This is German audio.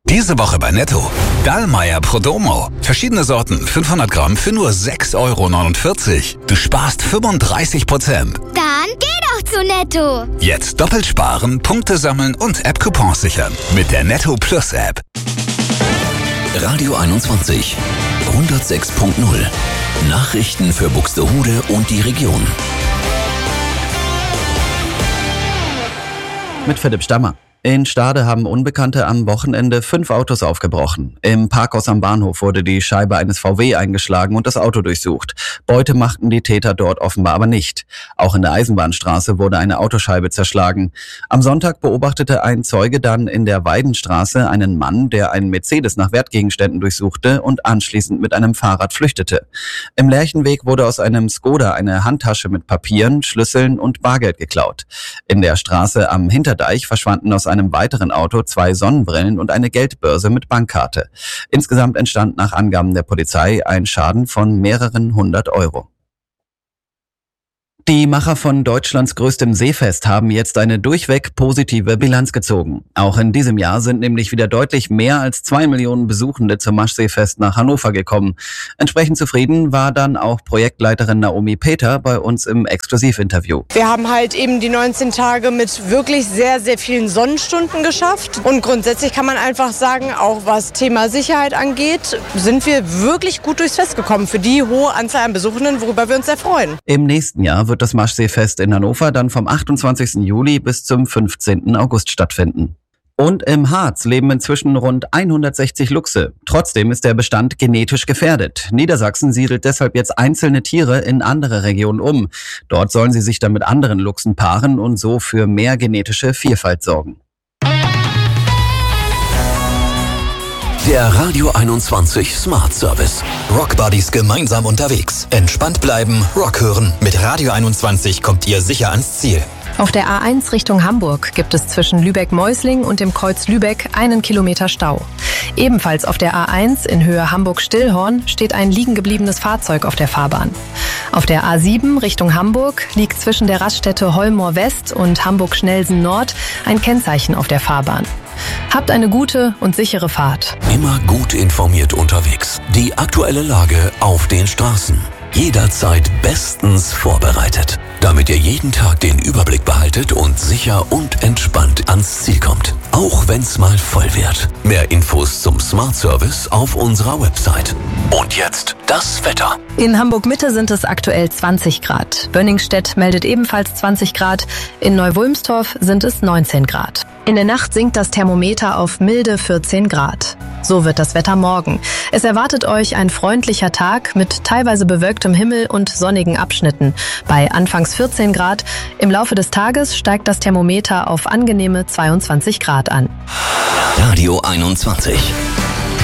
Diese Woche bei Netto. Dallmayr Prodomo. Verschiedene Sorten, 500 Gramm für nur 6,49 €. Du sparst 35%. Dann geh doch zu Netto. Jetzt doppelt sparen, Punkte sammeln und App-Coupons sichern. Mit der Netto Plus App. Radio 21. 106.0. Nachrichten für Buxtehude und die Region. Mit Philipp Stammer. In Stade haben Unbekannte am Wochenende 5 Autos aufgebrochen. Im Parkhaus am Bahnhof wurde die Scheibe eines VW eingeschlagen und das Auto durchsucht. Beute machten die Täter dort offenbar aber nicht. Auch in der Eisenbahnstraße wurde eine Autoscheibe zerschlagen. Am Sonntag beobachtete ein Zeuge dann in der Weidenstraße einen Mann, der einen Mercedes nach Wertgegenständen durchsuchte und anschließend mit einem Fahrrad flüchtete. Im Lerchenweg wurde aus einem Skoda eine Handtasche mit Papieren, Schlüsseln und Bargeld geklaut. In der Straße am Hinterdeich verschwanden aus einem weiteren Auto 2 Sonnenbrillen und eine Geldbörse mit Bankkarte. Insgesamt entstand nach Angaben der Polizei ein Schaden von mehreren 100 €. Die Macher von Deutschlands größtem Seefest haben jetzt eine durchweg positive Bilanz gezogen. Auch in diesem Jahr sind nämlich wieder deutlich mehr als 2 Millionen Besuchende zum Maschseefest nach Hannover gekommen. Entsprechend zufrieden war dann auch Projektleiterin Naomi Peter bei uns im Exklusivinterview. Wir haben halt eben die 19 Tage mit wirklich sehr, sehr vielen Sonnenstunden geschafft. Und grundsätzlich kann man einfach sagen, auch was Thema Sicherheit angeht, sind wir wirklich gut durchs Fest gekommen für die hohe Anzahl an Besuchenden, worüber wir uns sehr freuen. Im nächsten Jahr wird das Maschseefest in Hannover dann vom 28. Juli bis zum 15. August stattfinden. Und im Harz leben inzwischen rund 160 Luchse. Trotzdem ist der Bestand genetisch gefährdet. Niedersachsen siedelt deshalb jetzt einzelne Tiere in andere Regionen um. Dort sollen sie sich dann mit anderen Luchsen paaren und so für mehr genetische Vielfalt sorgen. Der Radio 21 Smart Service. Rock Buddies gemeinsam unterwegs. Entspannt bleiben, Rock hören. Mit Radio 21 kommt ihr sicher ans Ziel. Auf der A1 Richtung Hamburg gibt es zwischen Lübeck-Meusling und dem Kreuz Lübeck 1 Kilometer Stau. Ebenfalls auf der A1 in Höhe Hamburg-Stillhorn steht ein liegengebliebenes Fahrzeug auf der Fahrbahn. Auf der A7 Richtung Hamburg liegt zwischen der Raststätte Holmoor West und Hamburg-Schnelsen Nord ein Kennzeichen auf der Fahrbahn. Habt eine gute und sichere Fahrt. Immer gut informiert unterwegs. Die aktuelle Lage auf den Straßen. Jederzeit bestens vorbereitet, damit ihr jeden Tag den Überblick behaltet und sicher und entspannt ans Ziel kommt. Auch wenn's mal voll wird. Mehr Infos zum Smart Service auf unserer Website. Und jetzt das Wetter. In Hamburg-Mitte sind es aktuell 20 Grad. Bönningstedt meldet ebenfalls 20 Grad. In Neuwulmstorf sind es 19 Grad. In der Nacht sinkt das Thermometer auf milde 14 Grad. So wird das Wetter morgen. Es erwartet euch ein freundlicher Tag mit teilweise bewölktem Himmel und sonnigen Abschnitten. Bei anfangs 14 Grad. Im Laufe des Tages steigt das Thermometer auf angenehme 22 Grad an. Radio 21.